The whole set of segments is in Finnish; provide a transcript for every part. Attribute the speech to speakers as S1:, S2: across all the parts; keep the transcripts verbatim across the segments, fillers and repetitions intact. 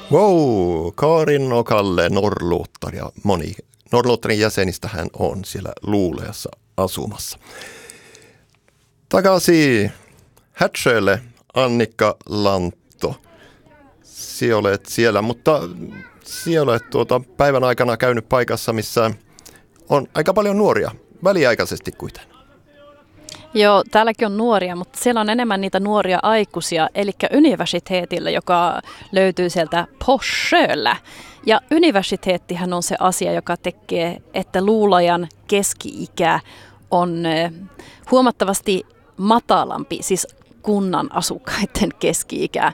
S1: Wow, Karin och Kalle norrlåtar ja moni norrlåtarin jäsenistä hän on siellä Luuleassa asumassa. Takaisin Härtsölle, Annikka Lantto. Sinä olet siellä, mutta sinä olet tuota päivän aikana käynyt paikassa, missä on aika paljon nuoria, väliaikaisesti kuitenkin.
S2: Joo, täälläkin on nuoria, mutta siellä on enemmän niitä nuoria aikuisia, eli universiteetillä, joka löytyy sieltä Porssöllä. Ja universiteettihän on se asia, joka tekee, että Luulajan keski-ikä on huomattavasti matalampi, siis kunnan asukkaiden keski-ikä.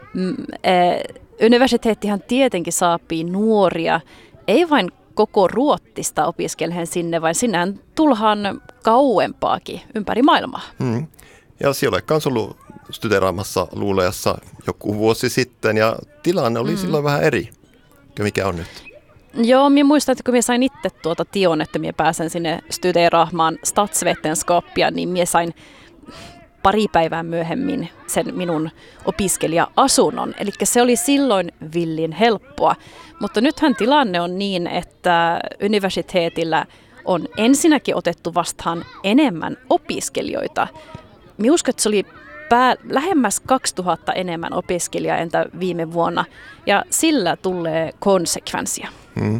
S2: Universiteettihan tietenkin saapii nuoria, ei vain koko Ruotsista opiskelemaan sinne, vaan sinnehän tullaan kauempaakin ympäri maailmaa. Mm.
S1: Ja siellä olet kanssa ollut studeeraamassa Luuleassa joku vuosi sitten, ja tilanne oli mm. silloin vähän eri, mikä on nyt.
S2: Joo, minä muistan, että kun minä sain itse tuota tion, että minä pääsen sinne studeeraamaan statsvetenskapia, niin minä sain pari päivää myöhemmin sen minun opiskelija-asunnon. Eli se oli silloin villin helppoa. Mutta nythän tilanne on niin, että universiteetillä on ensinnäkin otettu vastaan enemmän opiskelijoita. Minä uskon, että se oli pää, lähemmäs kaksituhatta enemmän opiskelijaa entä viime vuonna. Ja sillä tulee konsekvensia. Hmm.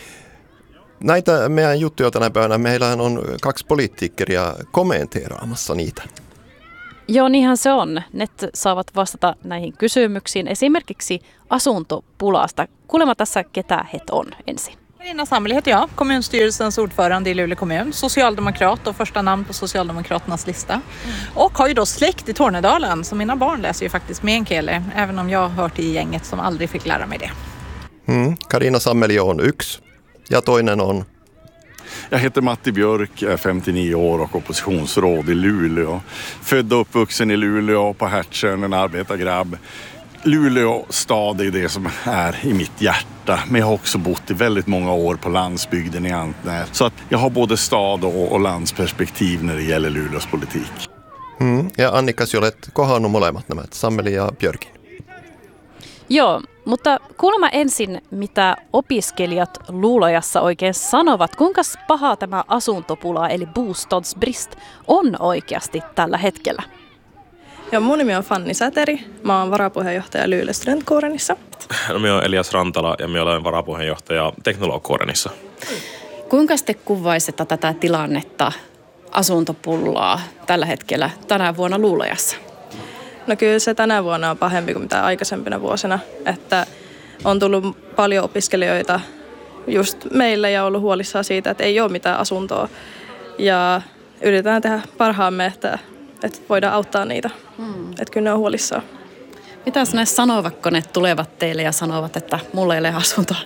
S1: Näitä meidän juttuja tänä päivänä, meillähän on kaksi poliittikkeria kommenteeraamassa niitä.
S2: Joo, niinhän se on. Ne saavat vastata näihin kysymyksiin, esimerkiksi asuntopulasta. Kuulemma tässä, ketä he on ensin.
S3: Carina Sammeli heter jag, kommunstyrelsens ordförande i Luleå kommun, socialdemokrat och första namn på Socialdemokraternas lista. Mm. Och har ju då släkt i Tornedalen, så mina barn läser ju faktiskt meänkieli, även om jag har hört i gänget som aldrig fick lära mig det.
S1: Mm. Carina Sammeli on yksi ja toinen on.
S4: Jag heter Matti Björk, är femtionio år och oppositionsråd i Luleå. Född och uppvuxen i Luleå på Härtsön, en arbetargrabb. Luleå stad är det som är i mitt hjärta. Men jag har också bott i väldigt många år på landsbygden i Antnär. Så att jag har både stad och, och landsperspektiv när det gäller Luleås politik.
S1: Mm. Ja Annikka, sinä olet kohdannut molemmat nämä, Sammeli ja Björkin.
S2: Joo, mutta kuulemma ensin, mitä opiskelijat Luulajassa oikein sanovat. Kuinka paha tämä asuntopula eli bostadsbrist on oikeasti tällä hetkellä?
S5: Ja mun nimi on Fanni Säteri. Mä oon varapuheenjohtaja Luleå Studentkårenissa.
S6: No, minä olen Elias Rantala ja minä olen varapuheenjohtaja Teknologkårenissa.
S7: Kuinka te kuvaisitte tätä tilannetta, asuntopullaa tällä hetkellä tänä vuonna Luulajassa?
S5: No kyllä se tänä vuonna on pahempi kuin mitä aikaisempina vuosina. Että on tullut paljon opiskelijoita just meille ja ollut huolissaan siitä, että ei ole mitään asuntoa. Ja yritetään tehdä parhaamme, että, että voidaan auttaa niitä. Hmm. Että kyllä ne on huolissaan.
S7: Mitäs ne sanovatko ne tulevat teille ja sanovat, että mulla ei ole asuntoa?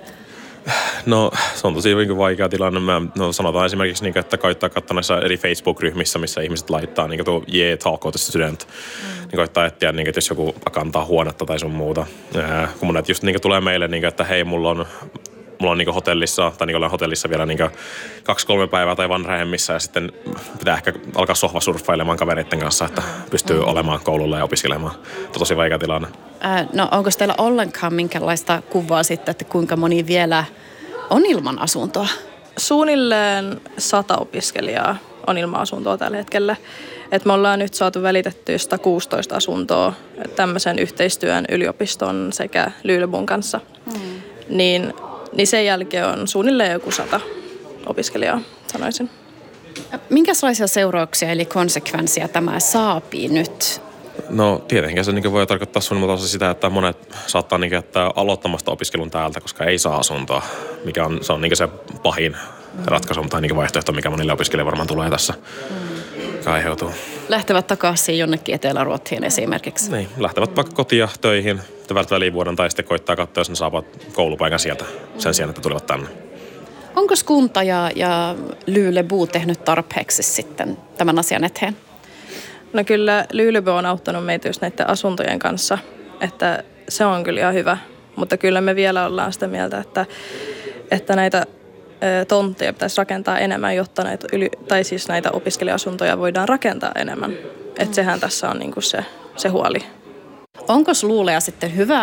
S6: No, se on tosi vaikea tilanne. Mä, no, sanotaan esimerkiksi, niin, että koittaa katsoa näissä eri Facebook-ryhmissä, missä ihmiset laittaa niin tuo jee, talk out student. Mm. Niin koittaa etsiä, niin, että jos joku kantaa huonetta tai sun muuta. Ja, kun monet just niin, tulee meille, niin, että hei, mulla on, mulla on niin, hotellissa, tai niin, olen hotellissa vielä niin, kaksi-kolme päivää tai vanhemmissa, ja sitten pitää ehkä alkaa sohvasurffailemaan kavereiden kanssa, että pystyy mm. olemaan koululla ja opiskelemaan. Tosi vaikea tilanne.
S7: Äh, no, onko teillä ollenkaan minkälaista kuvaa sitten, että kuinka moni vielä on ilman asuntoa?
S5: Suunnilleen sata opiskelijaa on ilman asuntoa tällä hetkellä. Et me ollaan nyt saatu välitettyä sata kuusitoista asuntoa tämmöisen yhteistyön yliopiston sekä Luleån kanssa. Hmm. Niin, niin sen jälkeen on suunnilleen joku sata opiskelijaa, sanoisin.
S7: Minkälaisia seurauksia eli konsekvenssiä tämä saapii nyt?
S6: No tietenkin se niin voi tarkoittaa suunnilleen sitä, että monet saattaa niin jättää aloittamasta opiskelun täältä, koska ei saa asuntoa, mikä on, se on niin se pahin ratkaisu tai niin vaihtoehto, mikä monille opiskelijoille varmaan tulee tässä. Mm. Aiheutuu.
S7: Lähtevät takaisin jonnekin Etelä-Ruottiin esimerkiksi?
S6: Niin, lähtevät vaikka kotia töihin, välttämättä välivuoden tai sitten koittaa katsoa, jos ne saavat koulupaikan sieltä sen sijaan, että tulevat tänne.
S7: Onko kunta ja, ja Luleå tehnyt tarpeeksi sitten tämän asian eteen?
S5: No kyllä Luleå on auttanut meitä just näiden asuntojen kanssa, että se on kyllä ihan hyvä. Mutta kyllä me vielä ollaan sitä mieltä, että, että näitä tontteja pitäisi rakentaa enemmän, jotta näitä, yli, tai siis näitä opiskelija-asuntoja voidaan rakentaa enemmän. Että sehän tässä on niinku se, se huoli.
S7: Onko Luleå sitten hyvä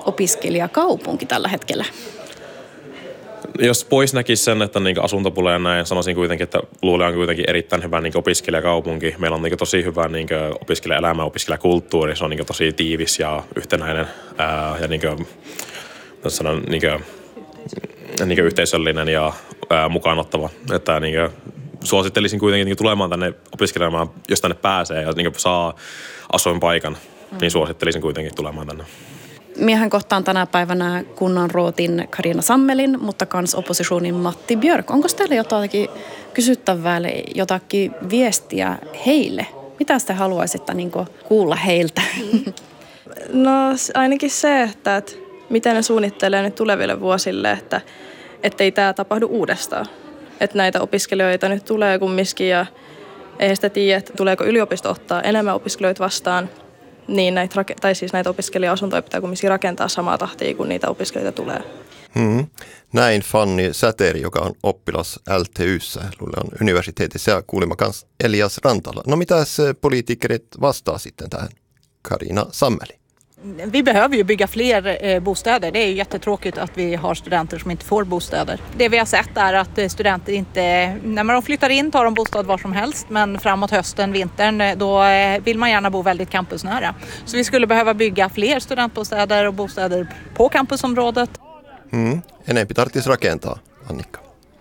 S7: opiskelijakaupunki tällä hetkellä?
S6: Jos pois näkisi sen, että niin asuntopula ja näin, sanoisin kuitenkin, että Luulajaa on kuitenkin erittäin hyvä niin opiskelijakaupunki. Meillä on niin tosi hyvä niin opiskelijaelämä, opiskelijakulttuuri. Se on niin tosi tiivis ja yhtenäinen ää, ja niin kuin, sanon, niin kuin, niin yhteisöllinen ja ää, mukaanottava. Että niin kuin, suosittelisin kuitenkin niin tulemaan tänne opiskelemaan, jos tänne pääsee ja niin saa asuinpaikan, mm. niin suosittelisin kuitenkin tulemaan tänne.
S7: Miehän kohtaan tänä päivänä kunnan rootin Carina Sammelin, mutta kans oppositionin Matti Björk. Onko teillä jotakin kysyttävää, jotakin viestiä heille? Mitä te haluaisitte niin kuulla heiltä?
S5: No ainakin se, että, että miten ne suunnittelee nyt tuleville vuosille, että ettei tämä tapahdu uudestaan. Että näitä opiskelijoita nyt tulee kumminkin ja ei sitä tiedä, että tuleeko yliopisto ottaa enemmän opiskelijoita vastaan. Niin näitä, tai siis näitä opiskelija-asuntoja pitää kumminkin rakentaa samaa tahtia, kun niitä opiskelijoita tulee.
S1: Hmm. Näin Fanny Säteri, joka on oppilas L T Y:ssä, Luleån universiteetissa, ja kuulimme myös Elias Rantala. No mitäs politiikerit vastaa sitten tähän? Carina Sammeli.
S3: Vi behöver ju bygga fler bostäder. Det är ju jättetråkigt att vi har studenter som inte får bostäder. Det vi har sett är att studenter inte, när man flyttar in tar de bostad var som helst, men framåt hösten, vintern, då vill man gärna bo väldigt campusnära. Så vi skulle behöva bygga fler studentbostäder och bostäder på campusområdet.
S1: Mm. Enempi tarvitsisi rakentaa, Annikka.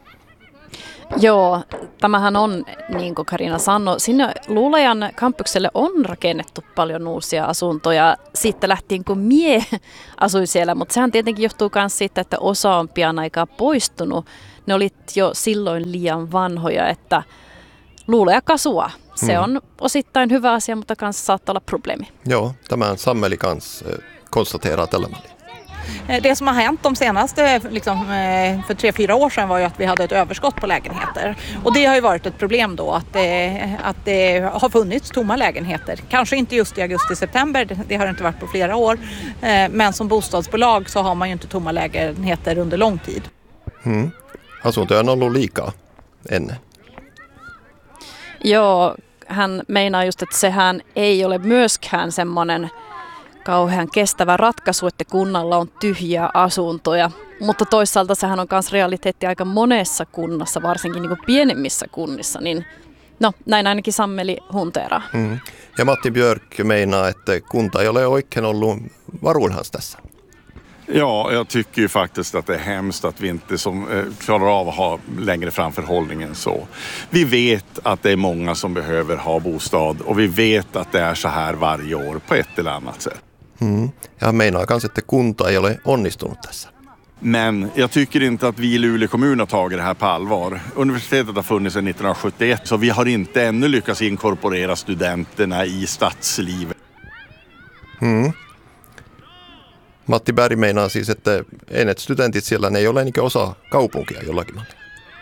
S2: Joo, tämähän on, niin kuin Carina sanoi, sinne Luulajan kampukselle on rakennettu paljon uusia asuntoja. Siitä lähtien, kun mie asuin siellä, mutta sehän tietenkin johtuu myös siitä, että osa on pian aikaa poistunut. Ne olit jo silloin liian vanhoja, että Luulaja kasvaa. Se
S1: hmm.
S2: on osittain hyvä asia, mutta kanssa saattaa olla probleemi.
S1: Joo, tämän Sammeli kanssa konstaterar tällä mallia.
S3: Det som har hänt de senaste, liksom, för tre, fyra år sedan var ju att vi hade ett överskott på lägenheter. Och det har ju varit ett problem då att det, att det har funnits tomma lägenheter. Kanske inte just i augusti-september, det har inte varit på flera år. Men som bostadsbolag så har man ju inte tomma lägenheter under lång tid.
S1: Mm. Asuntoja on ollut liikaa ennen.
S2: Joo, hän meinaa just, että sehän ei ole myöskään semmoinen kauhean kestävä ratkaisu, että kunnalla on tyhjiä asuntoja, mutta toisaalta sehän on myös realiteetti aika monessa kunnassa, varsinkin niin kuin pienemmissä kunnissa, niin no näin ainakin Sammeli hunteeraa.
S1: Mm. Ja Matti Björk meinaa, että kunta ei ole oikein ollut varuilhans tässä.
S4: Ja, jag tycker ju faktiskt att det är hemskt att vi inte som, eh, klarar av att ha längre framförhållning än så. Vi vet att det är många som behöver ha bostad och vi vet att det är så här varje år på ett eller annat sätt.
S1: Mm. Ja meinaa myös, että kunta ei ole onnistunut tässä.
S4: Men jag tycker inte att vi i Luleå kommun har tagit det här på allvar. Universitetet har funnits sedan nittonhundrasjuttioett så vi har inte ännu lyckats inkorporera studenterna i stadslivet.
S1: Mm. Matti Berg meinaa siis, että enet studentit siellä ne ei ole niin osa kaupunkia jollakin mallilla.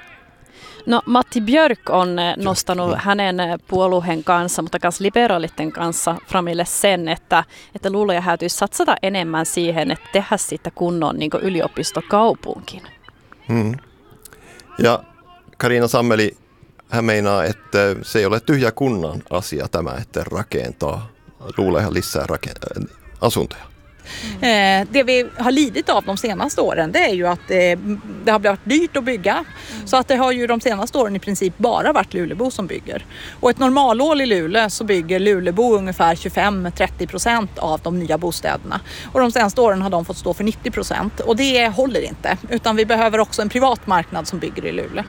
S2: No Matti Björk on nostanut hänen puolueen kanssa, mutta myös liberaalitten kanssa framille sen, että, että Luulaja täytyisi satsata enemmän siihen, että tehdä siitä kunnon niin kuin yliopistokaupunkin.
S1: Hmm. Ja Carina Sammeli, hän meinaa, että se ei ole tyhjä kunnan asia tämä, että rakentaa Luulaja lisää raken- asuntoja.
S3: Eh, det vi har lidit av de senaste åren, det är ju att eh, det har blivit dyrt att bygga. Mm. Så att det har ju de senaste åren i princip bara varit Lulebo som bygger. Och ett normalår i Luleå så bygger Lulebo ungefär tjugofem till trettio procent av de nya bostäderna. Och de senaste åren har de fått stå för nittio procent. Och det håller inte, utan vi behöver också en privat marknad som bygger i Luleå.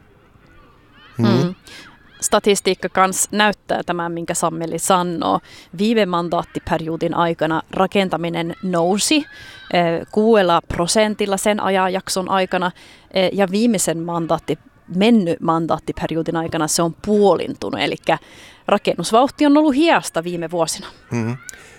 S2: Mm. Mm. Statistiikka kans näyttää tämän, minkä Sammeli sanoo. Viime mandaattiperiodin aikana rakentaminen nousi kuudella prosentilla sen ajanjakson aikana ja viimeisen mandaatti, mennyt mandaattiperiodin aikana se on puolintunut. Eli rakennusvauhti on ollut hiasta viime vuosina. Mm-hmm.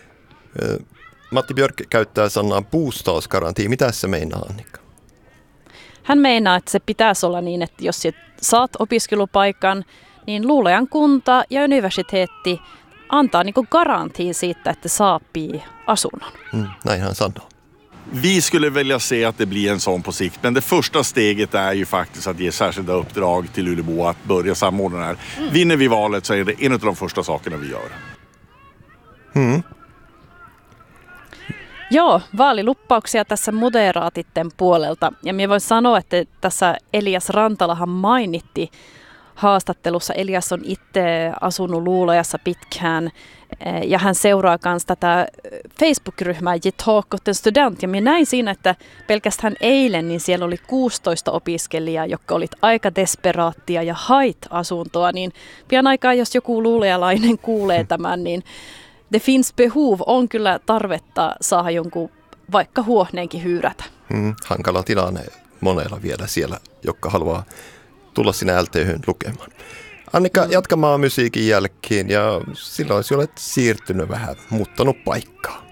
S1: Matti Björk käyttää sanaa bostadsgaranti. Mitä se meinaa, Annikka?
S2: Hän meinaa, että se pitäisi olla niin, että jos saat opiskelupaikan, niin Luulajan kunta ja universiteetti antaa niin kuin garantiin siitä, että saapii asunnon.
S1: Mm, näin hän sanoo.
S4: Vi skulle vilja se att det blir en sån på sikt, men det första steget är ju faktiskt att ge särskilda uppdrag till Lulebo att börja samordna det här. Mm. Vinner vi valet så är det en av de första sakerna vi gör.
S1: Mm.
S2: Joo, vaaliluppauksia tässä moderaatitten puolelta. Ja minä voin sanoa, että tässä Elias Rantalahan mainitti haastattelussa. Elias on itse asunut Luulajassa pitkään ja hän seuraa myös tätä Facebook-ryhmää Je Talkotten student. Ja minä näin siinä, että pelkästään eilen niin siellä oli kuusitoista opiskelijaa, jotka olivat aika desperaattia ja hait asuntoa. Niin pian aikaa, jos joku luulajalainen kuulee tämän, niin det finns behov, on kyllä tarvetta saada jonkun vaikka huohneenkin hyyrätä.
S1: Hmm, hankala tilanne monella vielä siellä, jotka haluaa tulla sinne L T H:n lukemaan. Annika, jatkamaan musiikin jälkeen ja silloin olet siirtynyt vähän, muuttanut paikkaa.